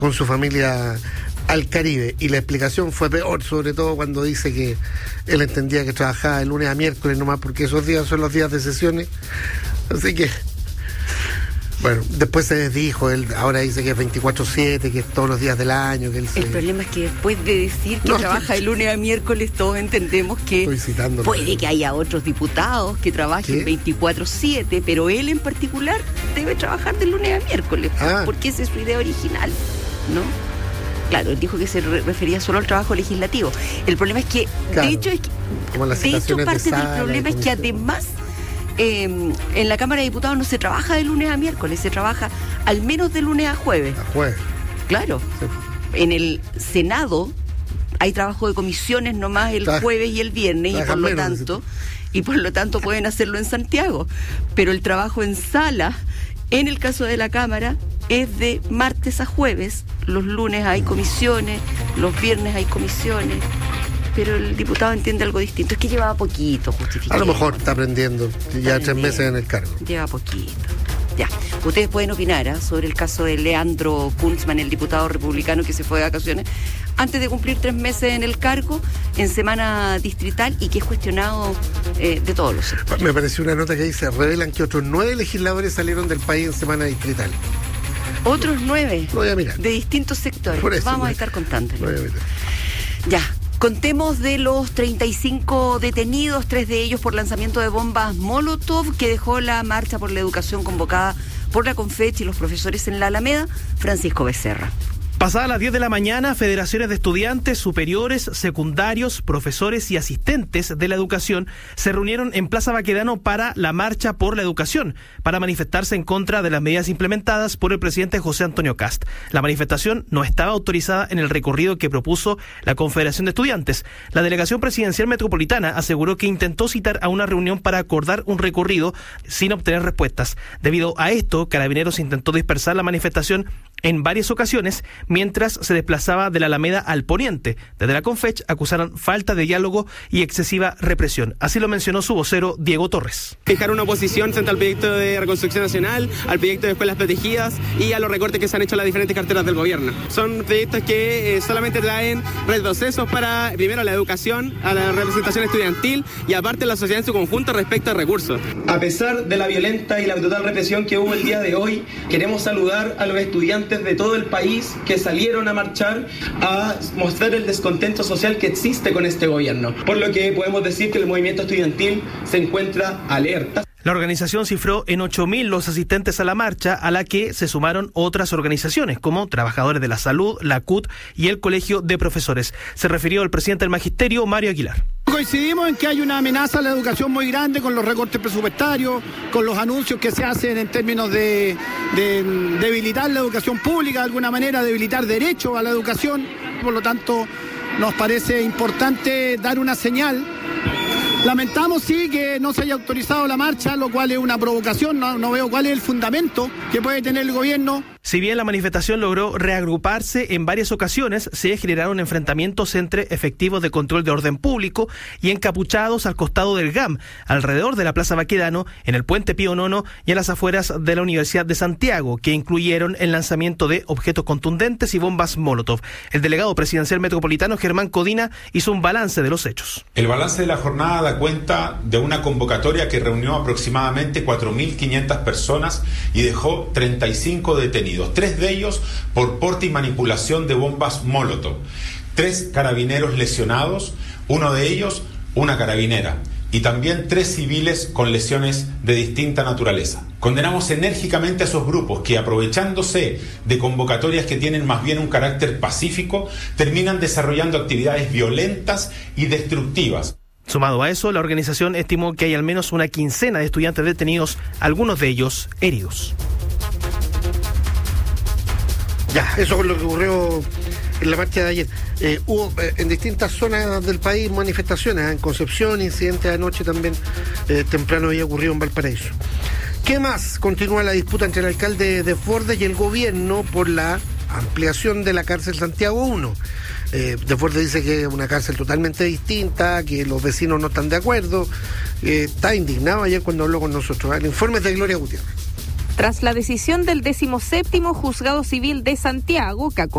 con su familia al Caribe, y la explicación fue peor, sobre todo cuando dice que él entendía que trabajaba de lunes a miércoles nomás, porque esos días son los días de sesiones. Así que, bueno, después se desdijo, él ahora dice que es 24/7, que es todos los días del año. Que él El problema es que después de decir que trabaja de lunes a miércoles, todos entendemos que puede que haya otros diputados que trabajen 24/7, pero él en particular debe trabajar de lunes a miércoles, porque esa es su idea original, ¿no? Claro, él dijo que se refería solo al trabajo legislativo. El problema es que, de hecho, parte del problema es que además en la Cámara de Diputados no se trabaja de lunes a miércoles, se trabaja al menos de lunes a jueves. A jueves. Claro. Sí. En el Senado hay trabajo de comisiones nomás el jueves y el viernes, y por lo tanto pueden hacerlo en Santiago. Pero el trabajo en sala, en el caso de la Cámara, es de martes a jueves. Los lunes hay comisiones, los viernes hay comisiones, pero el diputado entiende algo distinto. Es que llevaba poquito, justificado. A lo mejor está aprendiendo, ya 3 meses en el cargo. Lleva poquito. Ya, ustedes pueden opinar sobre el caso de Leandro Kuntzmann, el diputado republicano que se fue de vacaciones antes de cumplir 3 meses en el cargo, en semana distrital, y que es cuestionado de todos los sectores. Me pareció una nota que dice: revelan que otros 9 legisladores salieron del país en semana distrital. Otros 9 de distintos sectores. Vamos a estar contando. Ya, contemos de los 35 detenidos, 3 de ellos por lanzamiento de bombas Molotov, que dejó la marcha por la educación convocada por la Confech y los profesores en la Alameda. Francisco Becerra. Pasadas las 10 de la mañana, federaciones de estudiantes superiores, secundarios, profesores y asistentes de la educación se reunieron en Plaza Baquedano para la Marcha por la Educación, para manifestarse en contra de las medidas implementadas por el presidente José Antonio Kast. La manifestación no estaba autorizada en el recorrido que propuso la Confederación de Estudiantes. La delegación presidencial metropolitana aseguró que intentó citar a una reunión para acordar un recorrido sin obtener respuestas. Debido a esto, Carabineros intentó dispersar la manifestación en varias ocasiones mientras se desplazaba de la Alameda al poniente. Desde la Confech acusaron falta de diálogo y excesiva represión. Así lo mencionó su vocero Diego Torres. Fijar una oposición frente al proyecto de reconstrucción nacional, al proyecto de escuelas protegidas y a los recortes que se han hecho en las diferentes carteras del gobierno. Son proyectos que solamente traen retrocesos para, primero, la educación, a la representación estudiantil y aparte la sociedad en su conjunto respecto a recursos. A pesar de la violenta y la brutal represión que hubo el día de hoy, queremos saludar a los estudiantes de todo el país que salieron a marchar a mostrar el descontento social que existe con este gobierno, por lo que podemos decir que el movimiento estudiantil se encuentra alerta. La organización cifró en 8.000 los asistentes a la marcha, a la que se sumaron otras organizaciones como Trabajadores de la Salud, la CUT y el Colegio de Profesores. Se refirió el presidente del Magisterio, Mario Aguilar. Coincidimos en que hay una amenaza a la educación muy grande con los recortes presupuestarios, con los anuncios que se hacen en términos de debilitar la educación pública, de alguna manera debilitar derecho a la educación. Por lo tanto, nos parece importante dar una señal. Lamentamos, sí, que no se haya autorizado la marcha, lo cual es una provocación. No veo cuál es el fundamento que puede tener el gobierno. Si bien la manifestación logró reagruparse en varias ocasiones, se generaron enfrentamientos entre efectivos de control de orden público y encapuchados al costado del GAM, alrededor de la Plaza Baquedano, en el Puente Pío IX y en las afueras de la Universidad de Santiago, que incluyeron el lanzamiento de objetos contundentes y bombas Molotov. El delegado presidencial metropolitano, Germán Codina, hizo un balance de los hechos. El balance de la jornada da cuenta de una convocatoria que reunió aproximadamente 4.500 personas y dejó 35 detenidos. 3 de ellos por porte y manipulación de bombas Molotov, 3 carabineros lesionados, 1 de ellos una carabinera, y también 3 civiles con lesiones de distinta naturaleza. Condenamos enérgicamente a esos grupos que, aprovechándose de convocatorias que tienen más bien un carácter pacífico, terminan desarrollando actividades violentas y destructivas. Sumado a eso, la organización estimó que hay al menos una quincena de estudiantes detenidos, algunos de ellos heridos. Ya, eso es lo que ocurrió en la marcha de ayer. Hubo en distintas zonas del país manifestaciones, en Concepción, incidentes anoche también, temprano había ocurrido en Valparaíso. ¿Qué más? Continúa la disputa entre el alcalde de Desbordes y el gobierno por la ampliación de la cárcel Santiago 1. Desbordes dice que es una cárcel totalmente distinta, que los vecinos no están de acuerdo. Está indignado ayer cuando habló con nosotros. El informe es de Gloria Gutiérrez. Tras la decisión del 17º Juzgado Civil de Santiago, que